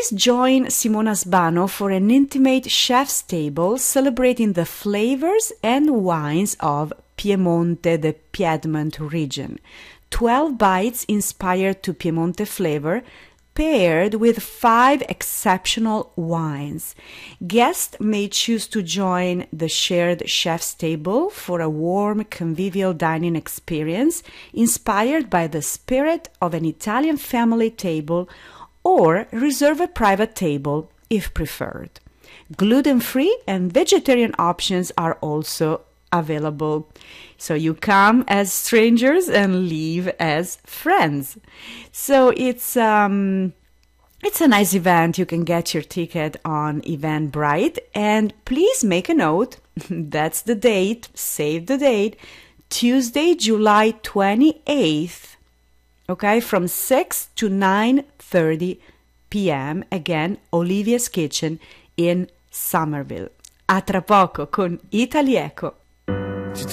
Please join Simona Sbano for an intimate chef's table celebrating the flavors and wines of Piemonte, the Piedmont region. 12 bites inspired to Piemonte flavor, paired with 5 exceptional wines. Guests may choose to join the shared chef's table for a warm, convivial dining experience inspired by the spirit of an Italian family table, or reserve a private table if preferred. Gluten-free and vegetarian options are also available. So you come as strangers and leave as friends. So it's a nice event. You can get your ticket on Eventbrite, and please make a note. That's the date. Save the date. Tuesday, July 28th. Okay, from 6 to 9:30 p.m. Again, Olivia's Kitchen in Somerville. A tra poco con Italieco.